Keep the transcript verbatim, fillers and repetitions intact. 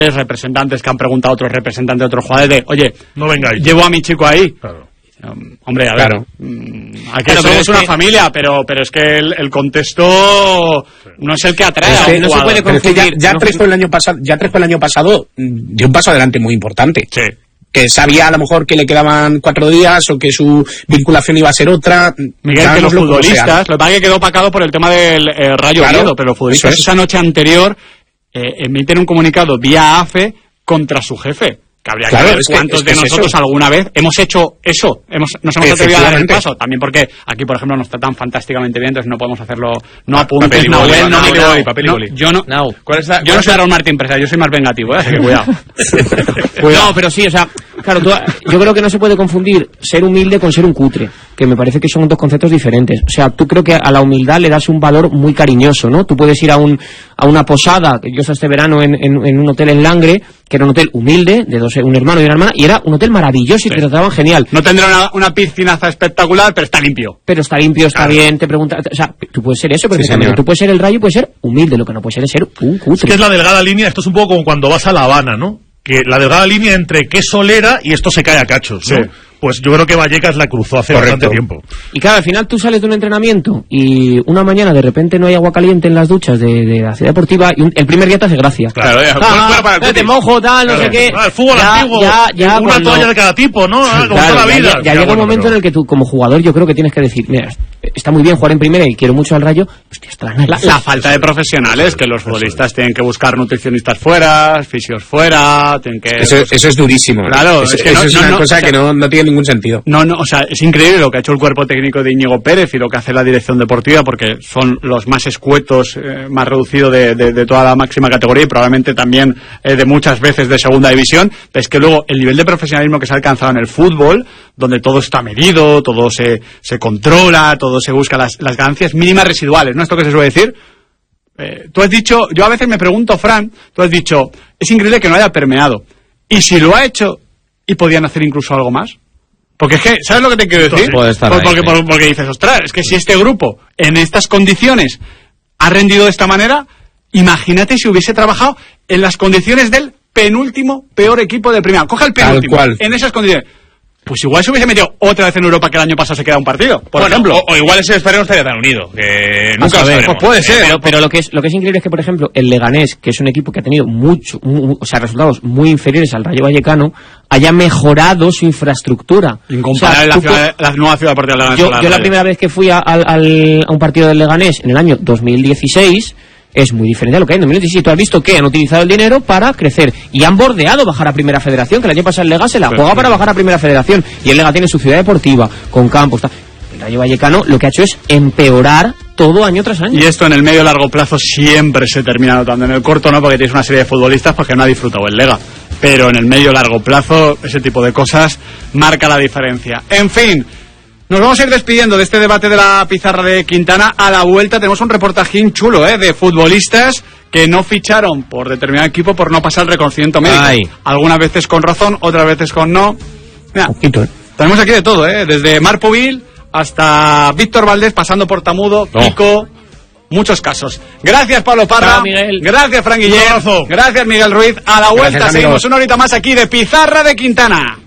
representantes que han preguntado a otros representantes de otros jugadores de, oye, no vengáis, llevo a mi chico ahí. Claro. Um, hombre, a claro. ver, um, aquí claro, somos una que... familia, pero pero es que el, el contexto no es el que atrae. Es que a un no se puede confundir. es que ya, ya no, Crespo el año pasado, ya Crespo el año pasado dio un paso adelante muy importante. Sí. Que sabía a lo mejor que le quedaban cuatro días o que su vinculación iba a ser otra. Miguel, que los futbolistas, lo que pasa es que quedó opacado por el tema del eh, Rayo claro, Oviedo, pero los futbolistas esa noche anterior eh, emiten un comunicado vía A F E con contra su jefe. Que habría claro, que ver cuántos que, de nosotros es alguna vez hemos hecho eso, hemos, nos hemos atrevido a dar el paso. También porque aquí, por ejemplo, nos tratan fantásticamente bien, entonces no podemos hacerlo. No ah, apuntes, no, boli, no, no, no, boli, papel y no, boli. yo no, no. ¿Cuál es la, yo no soy Raúl Martín Presa, yo soy más vengativo, ¿eh? Así que cuidado. cuidado. No, pero sí, o sea, claro, tú, yo creo que no se puede confundir ser humilde con ser un cutre, que me parece que son dos conceptos diferentes. O sea, tú creo que a la humildad le das un valor muy cariñoso, ¿no? Tú puedes ir a un a una posada, que yo estaba este verano en, en, en un hotel en Langre, que era un hotel humilde, de dos, un hermano y una hermana, y era un hotel maravilloso y sí. te trataban genial. No tendrá una, una piscinaza espectacular, pero está limpio. Pero está limpio, está claro. bien, te pregunta, o sea, tú puedes ser eso, pero sí, tú puedes ser el Rayo, puedes ser humilde, lo que no puedes ser es ser un cutre. Es que es la delgada línea, esto es un poco como cuando vas a La Habana, ¿no? Que la delgada línea entre qué solera y esto se cae a cachos, ¿no? Sí. Pues yo creo que Vallecas la cruzó hace Correcto. bastante tiempo. Y claro, al final tú sales de un entrenamiento y una mañana de repente no hay agua caliente en las duchas de, de la ciudad deportiva y un, el primer día te hace gracia. Claro, ah, ah, para el te mojo, tal, claro. no sé qué. Ah, el fútbol ya, antiguo, ya, ya, una cuando... toalla de cada tipo, ¿no? Ah, como claro, toda la vida. Ya, ya, ya llega bueno, un momento pero... en el que tú, como jugador, yo creo que tienes que decir, mira, está muy bien jugar en primera y quiero mucho al Rayo, hostia, está la, la, la falta de profesionales, que los futbolistas tienen que buscar nutricionistas fuera, fisios fuera, tienen que... Eso, eso es durísimo. Claro, eso, es, que eso no, es no, una no, cosa o sea, que no, no tiene ningún sentido. No, no, o sea, es increíble lo que ha hecho el cuerpo técnico de Íñigo Pérez y lo que hace la dirección deportiva, porque son los más escuetos, eh, más reducidos de, de, de toda la máxima categoría y probablemente también eh, de muchas veces de segunda división. Pero es que luego el nivel de profesionalismo que se ha alcanzado en el fútbol, donde todo está medido, todo se, se controla, todo se busca las, las ganancias mínimas residuales, ¿no? Esto que se suele decir. Eh, tú has dicho, yo a veces me pregunto, Fran, tú has dicho, es increíble que no haya permeado. ¿Y si lo ha hecho y podían hacer incluso algo más? Porque es que, ¿sabes lo que te quiero decir? Puede estar porque, ahí, porque, sí. porque dices, ostras, es que si este grupo en estas condiciones ha rendido de esta manera, imagínate si hubiese trabajado en las condiciones del penúltimo peor equipo de primera. Coge el penúltimo, en esas condiciones. Pues igual se hubiese metido otra vez en Europa que el año pasado se queda un partido, por bueno, ejemplo. O, o igual ese esfero no estaría tan unido, que nunca lo sabremos. Pues puede ser. Pero, pero lo que es lo que es increíble es que, por ejemplo, el Leganés, que es un equipo que ha tenido mucho, muy, o sea, resultados muy inferiores al Rayo Vallecano, haya mejorado su infraestructura. Incomparable, o sea, la, ciudad, la nueva ciudad deportiva del Leganés. Yo, yo la primera vez que fui a, al, al, a un partido del Leganés en el año dos mil dieciséis... es muy diferente a lo que hay en dos mil diecisiete. Tú has visto que han utilizado el dinero para crecer y han bordeado bajar a Primera Federación, que el año pasado el Lega se la juega para bajar a Primera Federación y el Lega tiene su ciudad deportiva con campos. Tal. El Rayo Vallecano lo que ha hecho es empeorar todo año tras año. Y esto en el medio largo plazo siempre se termina notando. En el corto no, porque tienes una serie de futbolistas porque no ha disfrutado el Lega. Pero en el medio largo plazo ese tipo de cosas marca la diferencia. En fin, nos vamos a ir despidiendo de este debate de la pizarra de Quintana. A la vuelta tenemos un reportajín chulo, ¿eh? De futbolistas que no ficharon por determinado equipo por no pasar el reconocimiento médico. Ay. Algunas veces con razón, otras veces con no. Mira, poquito, ¿eh? Tenemos aquí de todo, ¿eh? Desde Marpoville hasta Víctor Valdés, pasando por Tamudo, no. Pico, muchos casos. Gracias, Pablo Parra. Hola, Miguel. Gracias, Fran Guillén. Gracias, Miguel Ruiz. A la vuelta Gracias, seguimos una horita más aquí de Pizarra de Quintana.